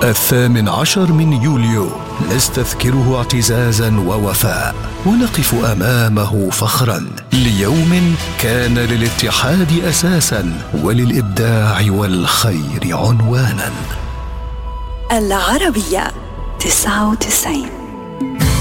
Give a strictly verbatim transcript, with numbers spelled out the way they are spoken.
الثامن عشر من يوليو نستذكره اعتزازا ووفاء، ونقف أمامه فخرا ليوم كان للاتحاد أساسا وللإبداع والخير عنوانا. العربية تسعة وتسعين.